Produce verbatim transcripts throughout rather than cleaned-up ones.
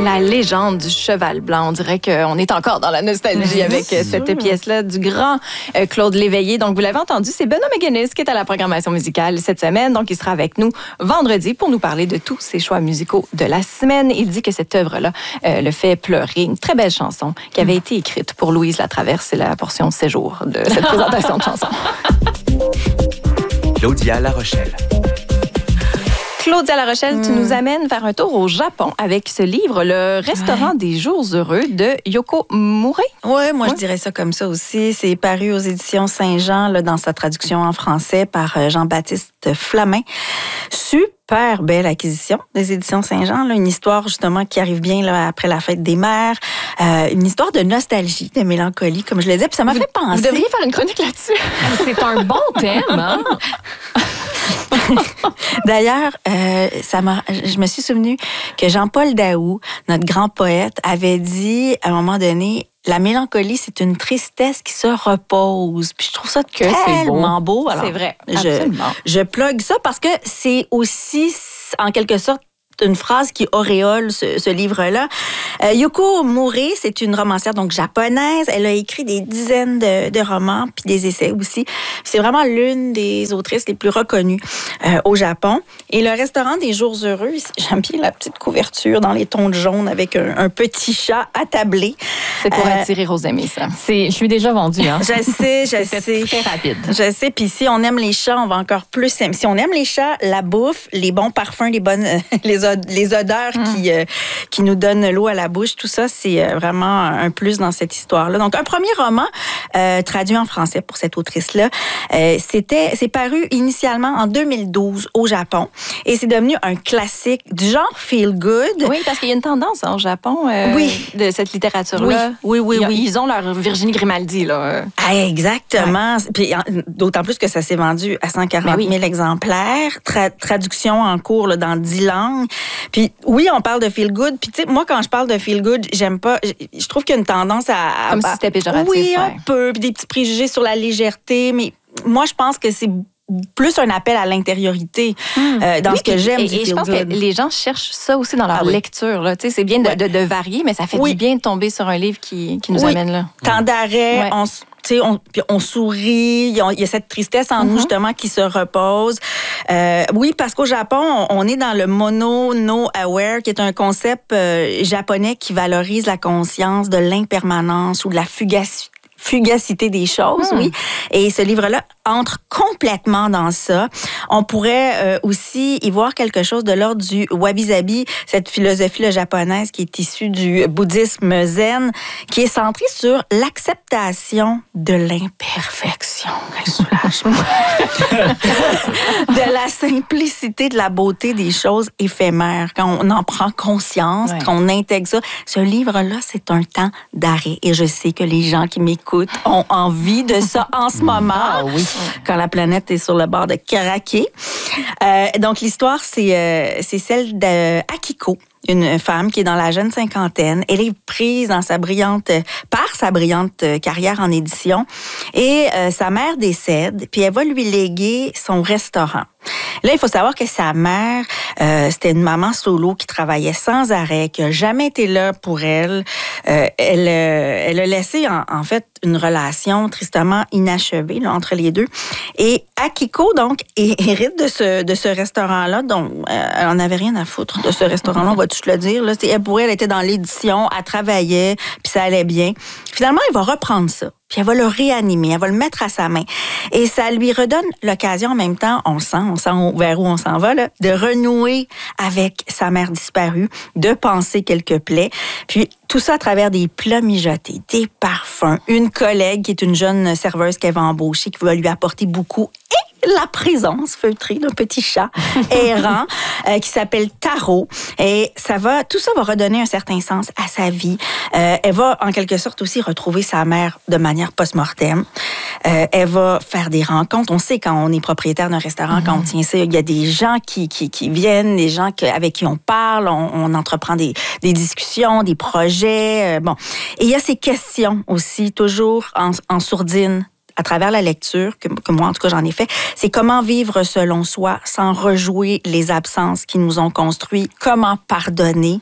La légende du cheval blanc. On dirait qu'on est encore dans la nostalgie avec cette pièce-là du grand Claude Léveillé. Donc, vous l'avez entendu, c'est Benoît McGuinness qui est à la programmation musicale cette semaine. Donc, il sera avec nous vendredi pour nous parler de tous ses choix musicaux de la semaine. Il dit que cette œuvre-là euh, le fait pleurer. Une très belle chanson qui avait été écrite pour Louise Latraverse. C'est la portion séjour de cette présentation de chanson. Claudia La Rochelle. Claudia La Rochelle, mm. tu nous amènes faire un tour au Japon avec ce livre, Le Restaurant ouais. des Jours Heureux de Yoko Murray. Oui, moi ouais. je dirais ça comme ça aussi. C'est paru aux éditions Saint-Jean là, dans sa traduction en français par Jean-Baptiste Flamin. Super belle acquisition des éditions Saint-Jean. Là, une histoire justement qui arrive bien là, après la fête des mères. Euh, une histoire de nostalgie, de mélancolie, comme je le disais. Puis ça m'a vous, fait penser... Vous devriez faire une chronique là-dessus. C'est un bon thème, hein? D'ailleurs, euh, ça m'a, je me suis souvenu que Jean-Paul Daoust, notre grand poète, avait dit à un moment donné, la mélancolie, c'est une tristesse qui se repose. Puis je trouve ça que tellement beau. beau. Alors, c'est vrai, absolument. Je, je plug ça parce que c'est aussi, en quelque sorte, une phrase qui auréole ce, ce livre-là. Euh, Yoko Murray, c'est une romancière donc japonaise. Elle a écrit des dizaines de, de romans puis des essais aussi. C'est vraiment l'une des autrices les plus reconnues euh, au Japon. Et Le Restaurant des Jours Heureux, j'aime bien la petite couverture dans les tons de jaune avec un, un petit chat attablé. C'est pour euh, attirer aux amis, ça. C'est, je suis déjà vendue, hein. Je sais, je sais. C'est très rapide. Je sais. Puis si on aime les chats, on va encore plus aimer. Si on aime les chats, la bouffe, les bons parfums, les bonnes, les les odeurs mm. qui, euh, qui nous donnent l'eau à la bouche, tout ça, c'est euh, vraiment un plus dans cette histoire-là. Donc, un premier roman euh, traduit en français pour cette autrice-là. Euh, c'était, c'est paru initialement en deux mille douze au Japon et c'est devenu un classique du genre feel good. Oui, parce qu'il y a une tendance hein, au Japon euh, oui. de cette littérature-là. Oui, oui, oui. Ils, oui. ils ont leur Virginie Grimaldi, là. Ah, exactement. Ouais. Puis, d'autant plus que ça s'est vendu à cent quarante mille oui. exemplaires. Tra- traduction en cours là, dans dix langues. Puis oui, on parle de feel good. Puis tu sais, moi, quand je parle de feel good, j'aime pas... Je, je trouve qu'il y a une tendance à... à Comme à, si c'était péjoratif. Oui, un ouais. peu. Puis des petits préjugés sur la légèreté. Mais moi, je pense que c'est plus un appel à l'intériorité mmh. euh, dans oui, ce que j'aime et, du et feel je pense good. que les gens cherchent ça aussi dans leur ah, oui. lecture. Là. C'est bien de, ouais. de, de varier, mais ça fait oui. du bien de tomber sur un livre qui, qui nous oui. amène là. Temps d'arrêt, ouais. on T'sais, on, on sourit, il y a cette tristesse en mm-hmm. nous justement qui se repose. Euh, oui, parce qu'au Japon, on, on est dans le mono no aware, qui est un concept euh, japonais qui valorise la conscience de l'impermanence ou de la fugacité. fugacité des choses, mmh. oui. Et ce livre-là entre complètement dans ça. On pourrait euh, aussi y voir quelque chose de l'ordre du wabi-sabi, cette philosophie là, japonaise qui est issue du bouddhisme zen, qui est centrée sur l'acceptation de l'imperfection. Quel soulagement! De la simplicité, de la beauté des choses éphémères. Quand on en prend conscience, ouais. qu'on intègre ça, ce livre-là, c'est un temps d'arrêt. Et je sais que les gens qui m'écoutent ont envie de ça en ce moment, ah, oui. quand la planète est sur le bord de craquer. Euh, donc, l'histoire, c'est, euh, c'est celle d'Akiko, une femme qui est dans la jeune cinquantaine. Elle est prise dans sa brillante, par sa brillante carrière en édition. Et euh, sa mère décède, puis elle va lui léguer son restaurant. Là, il faut savoir que sa mère, euh, c'était une maman solo qui travaillait sans arrêt, qui n'a jamais été là pour elle. Euh, elle, euh, elle a laissé, en, en fait, une relation tristement inachevée là, entre les deux. Et Akiko, donc, hérite de ce, de ce restaurant-là, donc euh, elle n'en avait rien à foutre de ce restaurant-là, on va tout le dire. Là. Elle, pour elle, elle était dans l'édition, elle travaillait, puis ça allait bien. Finalement, elle va reprendre ça. Puis elle va le réanimer, elle va le mettre à sa main. Et ça lui redonne l'occasion en même temps, on sent, on sent vers où on s'en va, là, de renouer avec sa mère disparue, de panser quelques plaies. Puis tout ça à travers des plats mijotés, des parfums, une collègue qui est une jeune serveuse qu'elle va embaucher, qui va lui apporter beaucoup et la présence feutrée d'un petit chat errant euh, qui s'appelle Taro. Et ça va, tout ça va redonner un certain sens à sa vie. Euh, elle va, en quelque sorte, aussi retrouver sa mère de manière post-mortem. Euh, elle va faire des rencontres. On sait quand on est propriétaire d'un restaurant, mm-hmm. quand on tient ça, il y a des gens qui, qui, qui viennent, des gens que, avec qui on parle, on, on entreprend des, des discussions, des projets. Euh, bon. Et il y a ces questions aussi, toujours en, en sourdine, à travers la lecture, que, que moi, en tout cas, j'en ai fait, c'est comment vivre selon soi sans rejouer les absences qui nous ont construits, comment pardonner,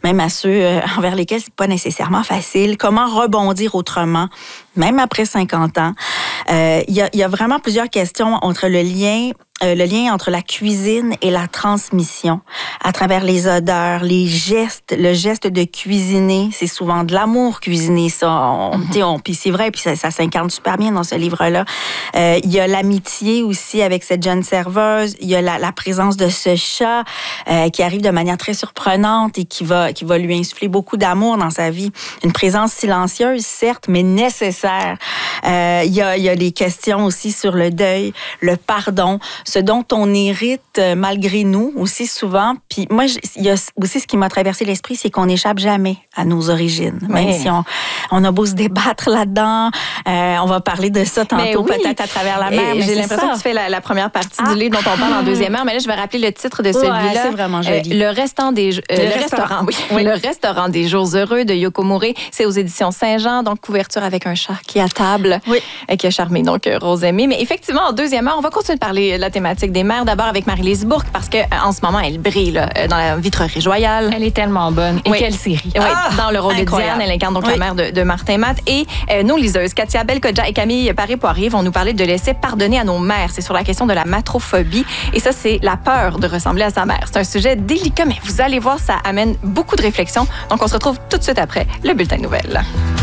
même à ceux euh, envers lesquels c'est pas nécessairement facile. Comment rebondir autrement, même après cinquante ans? Euh, il y a, il y a vraiment plusieurs questions entre le lien Euh, le lien entre la cuisine et la transmission à travers les odeurs, les gestes, le geste de cuisiner, c'est souvent de l'amour cuisiner ça. On, mm-hmm. on, puis c'est vrai, puis ça, ça s'incarne super bien dans ce livre-là. Euh, il y a l'amitié aussi avec cette jeune serveuse. Il y a la, la présence de ce chat euh, qui arrive de manière très surprenante et qui va qui va lui insuffler beaucoup d'amour dans sa vie. Une présence silencieuse, certes, mais nécessaire. Euh, il y a il y a les questions aussi sur le deuil, le pardon, ce dont on hérite malgré nous aussi souvent. Puis moi, il y a aussi ce qui m'a traversé l'esprit, c'est qu'on n'échappe jamais à nos origines. Même oui. si on, on a beau se débattre là-dedans, euh, on va parler de ça tantôt oui. peut-être à travers la mer. J'ai l'impression ça. que tu fais la, la première partie ah. du livre dont on parle en deuxième heure, mais là, je vais rappeler le titre de celui-là. Ouais, c'est vraiment joli. Euh, le restant des... Euh, le, le restaurant, restaurant oui. oui. Le restaurant des jours heureux de Yoko Mure. C'est aux éditions Saint-Jean, donc couverture avec un chat qui est à table, oui. euh, qui a charmé donc Rosemée. Mais effectivement, en deuxième heure, on va continuer de parler de la thématique des mères, d'abord avec Marie-Lise Bourque, parce qu'en ce moment, elle brille là, dans la vitrerie royale. Elle est tellement bonne. Et oui. quelle série! Oui, ah, dans le rôle incroyable. de Diane, elle incarne donc oui. la mère de, de Martin Matt. Et euh, nos liseuses, Katia Belkodja et Camille Paré-Poirier, vont nous parler de laisser pardonner à nos mères. C'est sur la question de la matrophobie. Et ça, c'est la peur de ressembler à sa mère. C'est un sujet délicat, mais vous allez voir, ça amène beaucoup de réflexion. Donc, on se retrouve tout de suite après le bulletin de nouvelles.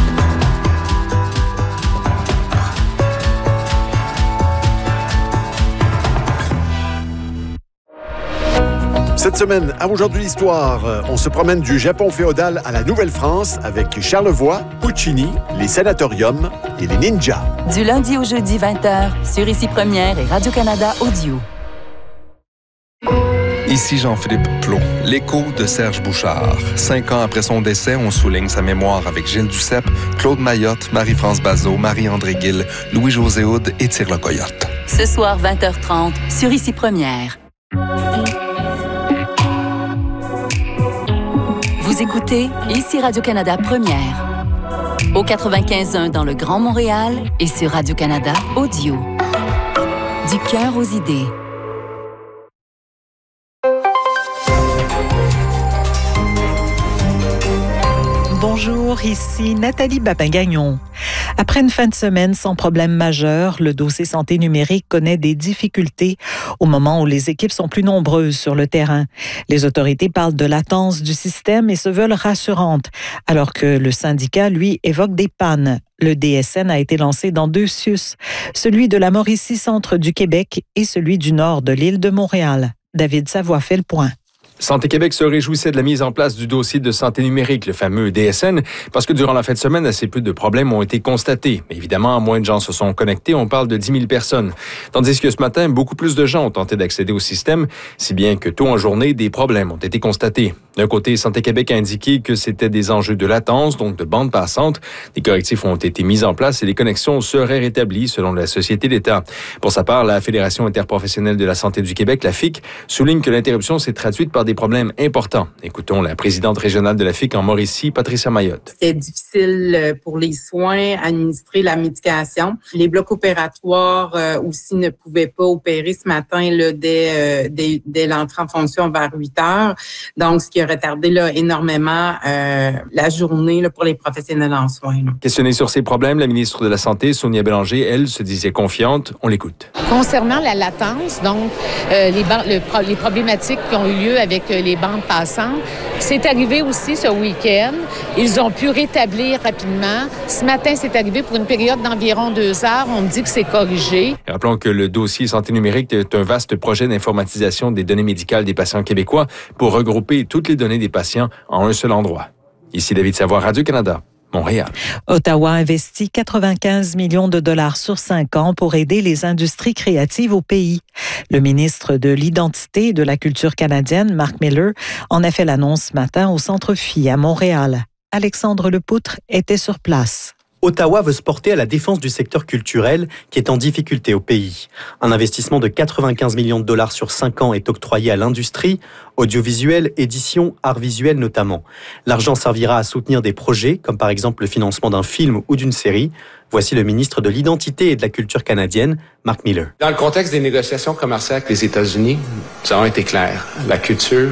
Cette semaine, à Aujourd'hui l'Histoire, on se promène du Japon féodal à la Nouvelle-France avec Charlevoix, Puccini, les sanatoriums et les ninjas. Du lundi au jeudi vingt heures, sur Ici Première et Radio-Canada Audio. Ici Jean-Philippe Plot, l'écho de Serge Bouchard. Cinq ans après son décès, on souligne sa mémoire avec Gilles Duceppe, Claude Mayotte, Marie-France Bazot, Marie-André Gill, Louis-José Houd et Tire le Coyote. Ce soir, vingt heures trente, sur Ici Première. Vous écoutez Ici Radio-Canada Première. Au quatre-vingt-quinze point un dans le Grand Montréal et sur Radio-Canada Audio. Du cœur aux idées. Bonjour, ici Nathalie Babin-Gagnon. Après une fin de semaine sans problème majeur, le dossier santé numérique connaît des difficultés au moment où les équipes sont plus nombreuses sur le terrain. Les autorités parlent de latence du système et se veulent rassurantes, alors que le syndicat, lui, évoque des pannes. Le D S N a été lancé dans deux C I U S, celui de la Mauricie-Centre du Québec et celui du nord de l'île de Montréal. David Savoie fait le point. Santé Québec se réjouissait de la mise en place du dossier de santé numérique, le fameux D S N, parce que durant la fin de semaine, assez peu de problèmes ont été constatés. Mais évidemment, moins de gens se sont connectés, on parle de dix mille personnes. Tandis que ce matin, beaucoup plus de gens ont tenté d'accéder au système, si bien que tôt en journée, des problèmes ont été constatés. D'un côté, Santé Québec a indiqué que c'était des enjeux de latence, donc de bande passante. Des correctifs ont été mis en place et les connexions seraient rétablies selon la Société d'État. Pour sa part, la Fédération interprofessionnelle de la santé du Québec, la F I C, souligne que l'interruption s'est traduite par des problèmes importants. Écoutons la présidente régionale de la F I C en Mauricie, Patricia Mayotte. C'était difficile pour les soins, administrer la médication. Les blocs opératoires euh, aussi ne pouvaient pas opérer ce matin là, dès, euh, dès, dès l'entrée en fonction vers huit heures. Donc, ce qui a retardé là, énormément euh, la journée là, pour les professionnels en soins. Là. Questionnée sur ces problèmes, la ministre de la Santé, Sonia Bélanger, elle, se disait confiante. On l'écoute. Concernant la latence, donc euh, les, ban- le pro- les problématiques qui ont eu lieu avec euh, les bandes passantes, c'est arrivé aussi ce week-end. Ils ont pu rétablir rapidement. Ce matin, c'est arrivé pour une période d'environ deux heures. On me dit que c'est corrigé. Rappelons que le dossier santé numérique est un vaste projet d'informatisation des données médicales des patients québécois pour regrouper toutes les données des patients en un seul endroit. Ici David Savoie, Radio-Canada. Montréal. Ottawa investit quatre-vingt-quinze millions de dollars sur cinq ans pour aider les industries créatives au pays. Le ministre de l'Identité et de la Culture canadienne, Mark Miller, en a fait l'annonce ce matin au Centre F I à Montréal. Alexandre Lepoutre était sur place. Ottawa veut se porter à la défense du secteur culturel qui est en difficulté au pays. Un investissement de quatre-vingt-quinze millions de dollars sur cinq ans est octroyé à l'industrie, audiovisuel, édition, art visuel notamment. L'argent servira à soutenir des projets, comme par exemple le financement d'un film ou d'une série. Voici le ministre de l'Identité et de la Culture canadienne, Mark Miller. Dans le contexte des négociations commerciales avec les États-Unis, nous avons été clairs. La culture,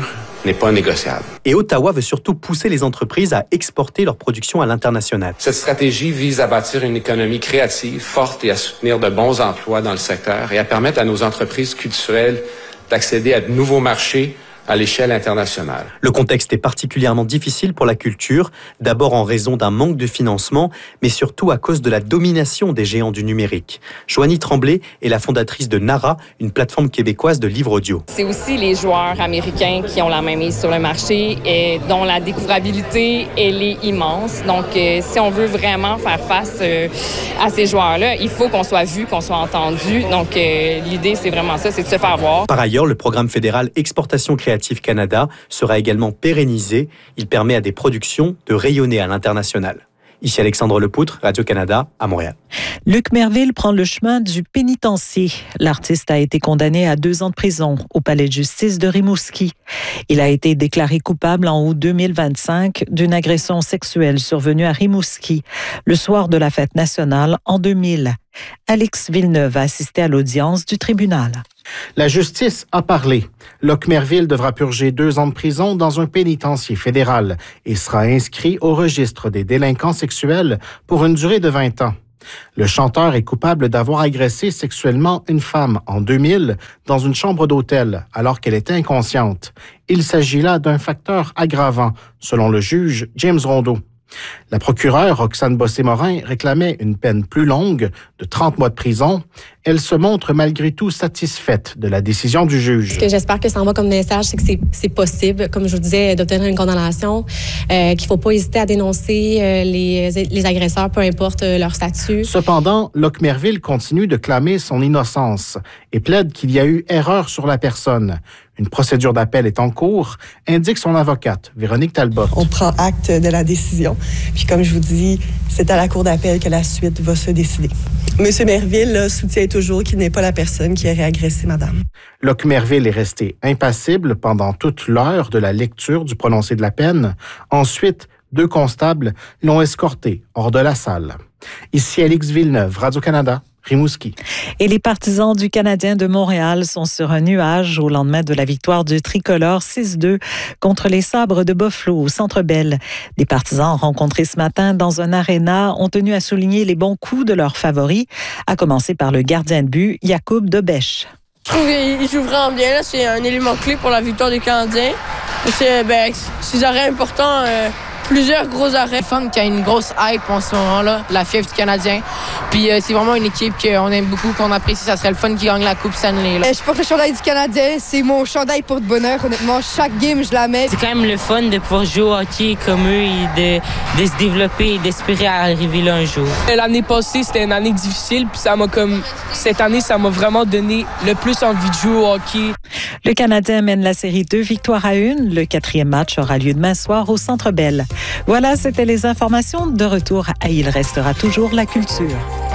n'est pas négociable. Et Ottawa veut surtout pousser les entreprises à exporter leur production à l'international. Cette stratégie vise à bâtir une économie créative, forte et à soutenir de bons emplois dans le secteur et à permettre à nos entreprises culturelles d'accéder à de nouveaux marchés à l'échelle internationale. Le contexte est particulièrement difficile pour la culture, d'abord en raison d'un manque de financement, mais surtout à cause de la domination des géants du numérique. Joanie Tremblay est la fondatrice de Nara, une plateforme québécoise de livres audio. C'est aussi les joueurs américains qui ont la main mise sur le marché et dont la découvrabilité, elle est immense. Donc, euh, si on veut vraiment faire face euh, à ces joueurs-là, il faut qu'on soit vu, qu'on soit entendu. Donc, euh, l'idée, c'est vraiment ça, c'est de se faire voir. Par ailleurs, le programme fédéral Exportation créative Canada sera également pérennisé. Il permet à des productions de rayonner à l'international. Ici Alexandre Lepoutre, Radio-Canada, à Montréal. Luc Merville prend le chemin du pénitencier. L'artiste a été condamné à deux ans de prison au palais de justice de Rimouski. Il a été déclaré coupable en août deux mille vingt-cinq d'une agression sexuelle survenue à Rimouski le soir de la fête nationale en deux mille. Alex Villeneuve a assisté à l'audience du tribunal. La justice a parlé. Luc Merville devra purger deux ans de prison dans un pénitencier fédéral et sera inscrit au registre des délinquants sexuels pour une durée de vingt ans. Le chanteur est coupable d'avoir agressé sexuellement une femme en deux mille dans une chambre d'hôtel alors qu'elle était inconsciente. Il s'agit là d'un facteur aggravant, selon le juge James Rondeau. La procureure Roxane Bossé-Morin réclamait une peine plus longue de trente mois de prison. Elle se montre malgré tout satisfaite de la décision du juge. Ce que j'espère que ça envoie comme message, c'est que c'est, c'est possible, comme je vous disais, d'obtenir une condamnation, euh, qu'il ne faut pas hésiter à dénoncer euh, les, les agresseurs, peu importe euh, leur statut. Cependant, Luc Merville continue de clamer son innocence et plaide qu'il y a eu erreur sur la personne. Une procédure d'appel est en cours, indique son avocate, Véronique Talbot. On prend acte de la décision. Puis comme je vous dis, c'est à la cour d'appel que la suite va se décider. Monsieur Merville là, soutient toujours qu'il n'est pas la personne qui aurait agressé madame. Luc Merville est resté impassible pendant toute l'heure de la lecture du prononcé de la peine. Ensuite, deux constables l'ont escorté hors de la salle. Ici Alex Villeneuve, Radio-Canada. Rimouski. Et les partisans du Canadien de Montréal sont sur un nuage au lendemain de la victoire du tricolore six deux contre les Sabres de Buffalo au Centre Bell. Des partisans rencontrés ce matin dans un aréna ont tenu à souligner les bons coups de leurs favoris, à commencer par le gardien de but, Jakub Dobeš. Je trouve qu'il joue vraiment bien. Là. C'est un élément clé pour la victoire des Canadiens. C'est, ben, ces arrêts importants... Euh... Plusieurs gros arrêts. Fun qui a une grosse hype en ce moment-là, la fièvre du Canadien. Puis euh, c'est vraiment une équipe qu'on aime beaucoup, qu'on apprécie. Ça serait le fun qui gagne la Coupe Stanley. Là. Je porte le chandail du Canadien. C'est mon chandail pour de bonheur. Honnêtement, chaque game, je la mets. C'est quand même le fun de pouvoir jouer au hockey comme eux et de, de se développer et d'espérer arriver là un jour. L'année passée, c'était une année difficile. Puis ça m'a comme... Cette année, ça m'a vraiment donné le plus envie de jouer au hockey. Le Canadien mène la série deux victoires à une. Le quatrième match aura lieu demain soir au Centre Bell. Voilà, c'était les informations. De retour à Il restera toujours la culture.